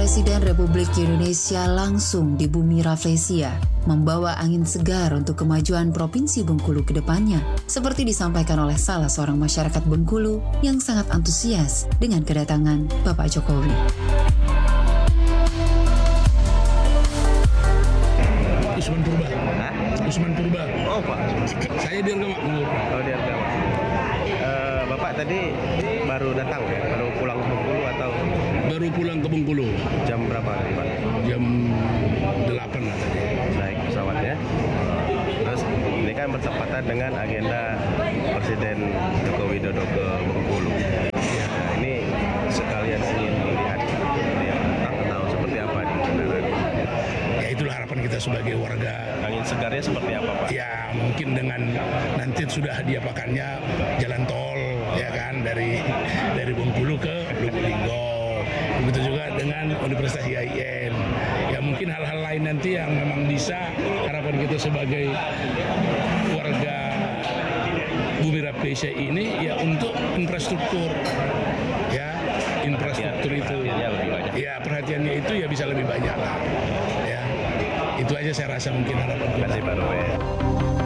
Presiden Republik Indonesia langsung di bumi Rafflesia, membawa angin segar untuk kemajuan Provinsi Bengkulu ke depannya, seperti disampaikan oleh salah seorang masyarakat Bengkulu yang sangat antusias dengan kedatangan Bapak Jokowi. Usman Purba. Hah? Usman Purba. Oh Pak. Saya Dirga Makmur. Oh dia Bapak tadi baru datang ya? Baru pulang ke Bengkulu atau Baru pulang ke Bengkulu jam berapa tadi Pak? jam 8 lah tadi. Naik pesawat ya. Terus ini kan bertepatan dengan agenda Presiden Joko Widodo ke Bengkulu. Nah, ini sekalian ingin melihat yang datang atau seperti apa di kendaraan? Ya itulah harapan kita sebagai warga. Angin segarnya seperti apa Pak? Ya mungkin dengan nanti sudah diapakannya jalan tol ya kan dari Bengkulu ke Lubuk Linggau. Begitu juga dengan Universitas IAIN. Ya mungkin hal-hal lain nanti yang memang bisa harapan kita sebagai warga Bumi Rafflesia ini ya untuk infrastruktur. Ya, infrastruktur itu. Perhatiannya lebih banyak. Ya, perhatiannya itu ya bisa lebih banyak lah. Ya. Itu aja saya rasa mungkin harapan kita. Terima kasih Pak Rowe.